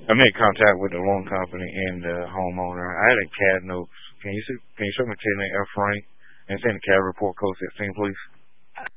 I made contact with the loan company and the homeowner. I had a CAD notes. Can you show me 10 F rank and send the CAD report code 16, please?